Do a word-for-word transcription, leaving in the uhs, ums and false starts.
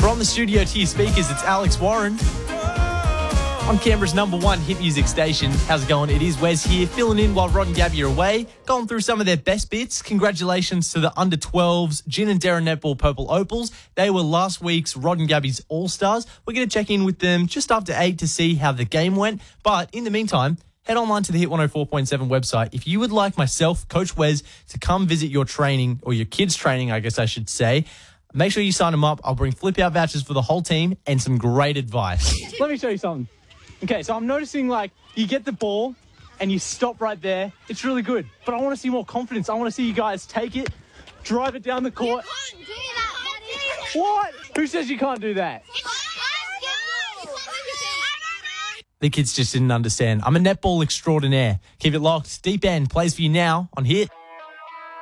From the studio to your speakers, it's Alex Warren on Canberra's number one hit music station. How's it going? It is Wes here, filling in while Rod and Gabby are away, going through some of their best bits. Congratulations to the under twelves, Gin and Darren Netball Purple Opals. They were last week's Rod and Gabby's All-Stars. We're going to check in with them just after eight to see how the game went. But in the meantime, head online to the Hit one oh four point seven website. If you would like myself, Coach Wes, to come visit your training, or your kids' training, I guess I should say, make sure you sign them up. I'll bring flip-out vouchers for the whole team and some great advice. Let me show you something. Okay, so I'm noticing, like, you get the ball and you stop right there. It's really good. But I want to see more confidence. I want to see you guys take it, drive it down the court. You can't do that, buddy. What? Who says you can't do that? The kids just didn't understand. I'm a netball extraordinaire. Keep it locked. Deep End plays for you now on Hit.